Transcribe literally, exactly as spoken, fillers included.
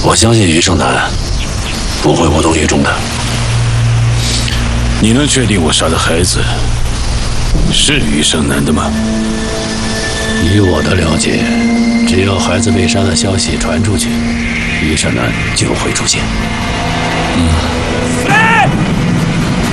我相信余胜男不会无动于衷的。 你能确定我杀的孩子是余胜男的吗？ 以我的了解，只要孩子被杀的消息传出去，余胜男就会出现。 嗯。